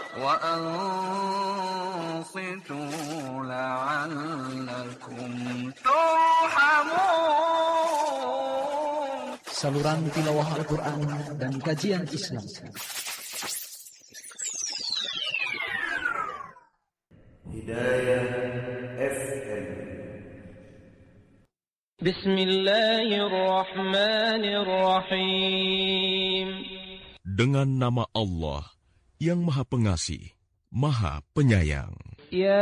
وأنصتوا لعلكم ترحمون. Saluran tilawah Al-Quran dan kajian Islam. Hidayah FM. Bismillahirrahmanirrahim. Dengan nama Allah yang Maha Pengasih, Maha Penyayang. Ya